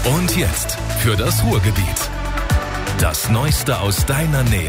Und jetzt für das Ruhrgebiet. Das Neueste aus deiner Nähe.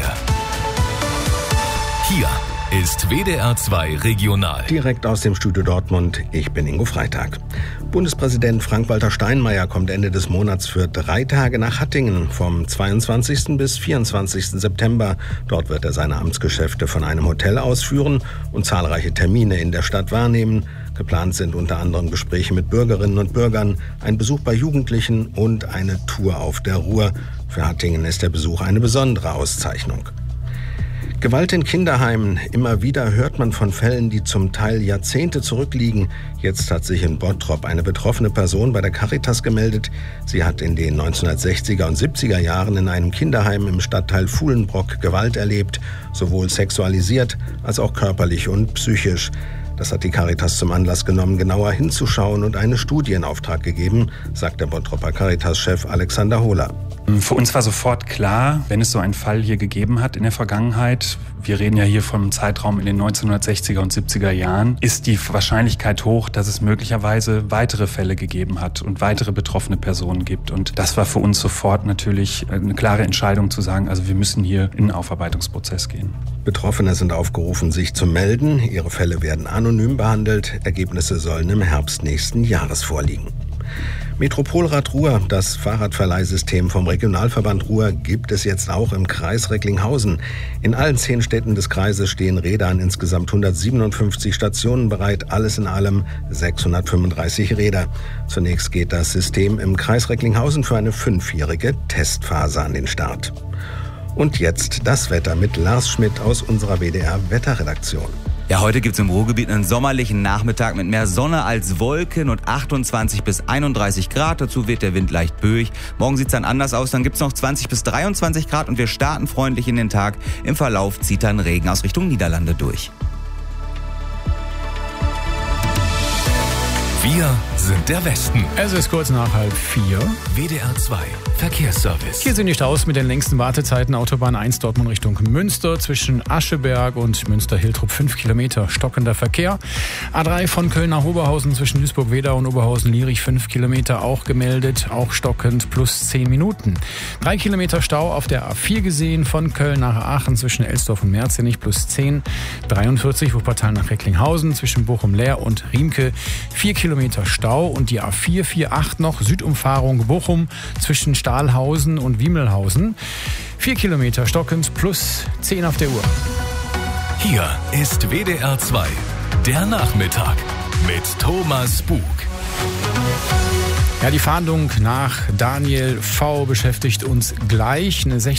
Hier ist WDR 2 Regional. Direkt aus dem Studio Dortmund, ich bin Ingo Freitag. Bundespräsident Frank-Walter Steinmeier kommt Ende des Monats für 3 Tage nach Hattingen, vom 22. bis 24. September. Dort wird er seine Amtsgeschäfte von einem Hotel ausführen und zahlreiche Termine in der Stadt wahrnehmen. Geplant sind unter anderem Gespräche mit Bürgerinnen und Bürgern, ein Besuch bei Jugendlichen und eine Tour auf der Ruhr. Für Hattingen ist der Besuch eine besondere Auszeichnung. Gewalt in Kinderheimen. Immer wieder hört man von Fällen, die zum Teil Jahrzehnte zurückliegen. Jetzt hat sich in Bottrop eine betroffene Person bei der Caritas gemeldet. Sie hat in den 1960er und 70er Jahren in einem Kinderheim im Stadtteil Fuhlenbrock Gewalt erlebt, sowohl sexualisiert als auch körperlich und psychisch. Das hat die Caritas zum Anlass genommen, genauer hinzuschauen und eine Studie in Auftrag gegeben, sagt der Bottroper Caritas-Chef Alexander Hohler. Für uns war sofort klar, wenn es so einen Fall hier gegeben hat in der Vergangenheit, wir reden ja hier vom Zeitraum in den 1960er und 70er Jahren, ist die Wahrscheinlichkeit hoch, dass es möglicherweise weitere Fälle gegeben hat und weitere betroffene Personen gibt. Und das war für uns sofort natürlich eine klare Entscheidung zu sagen, also wir müssen hier in einen Aufarbeitungsprozess gehen. Betroffene sind aufgerufen, sich zu melden. Ihre Fälle werden anonym behandelt. Ergebnisse sollen im Herbst nächsten Jahres vorliegen. Metropolrad Ruhr, das Fahrradverleihsystem vom Regionalverband Ruhr, gibt es jetzt auch im Kreis Recklinghausen. In allen 10 Städten des Kreises stehen Räder an insgesamt 157 Stationen bereit, alles in allem 635 Räder. Zunächst geht das System im Kreis Recklinghausen für eine 5-jährige Testphase an den Start. Und jetzt das Wetter mit Lars Schmidt aus unserer WDR-Wetterredaktion. Ja, heute gibt's im Ruhrgebiet einen sommerlichen Nachmittag mit mehr Sonne als Wolken und 28 bis 31 Grad. Dazu wird der Wind leicht böig. Morgen sieht's dann anders aus. Dann gibt's noch 20 bis 23 Grad und wir starten freundlich in den Tag. Im Verlauf zieht dann Regen aus Richtung Niederlande durch. Wir sind der Westen. Es ist kurz nach 3:30. WDR 2 Verkehrsservice. Hier sind die Staus mit den längsten Wartezeiten. Autobahn 1 Dortmund Richtung Münster. Zwischen Ascheberg und Münster-Hiltrup 5 Kilometer stockender Verkehr. A3 von Köln nach Oberhausen zwischen Duisburg-Wedau und Oberhausen-Lierich 5 Kilometer auch gemeldet. Auch stockend plus 10 Minuten. 3 Kilometer Stau auf der A4 gesehen. Von Köln nach Aachen zwischen Elsdorf und Merzenich plus 10. 43 Wuppertal nach Recklinghausen zwischen Bochum-Leer und Riemke 4 Kilometer Stau und die A448 noch Südumfahrung Bochum zwischen Stahlhausen und Wiemelhausen. 4 Kilometer stockend plus 10 auf der Uhr. Hier ist WDR 2, der Nachmittag mit Thomas Bug. Ja, die Fahndung nach Daniel V. beschäftigt uns gleich. Eine